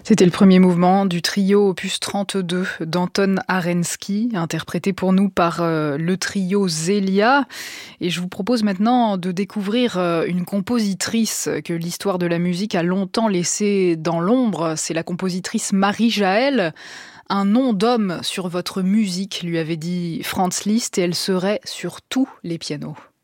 C'était le premier mouvement du trio opus 32 d'Anton Arensky, interprété pour nous par le trio Zélia. Et je vous propose maintenant de découvrir une compositrice que l'histoire de la musique a longtemps laissée dans l'ombre. C'est la compositrice Marie Jaël. Un nom d'homme sur votre musique, lui avait dit Franz Liszt, et elle serait sur tous les pianos.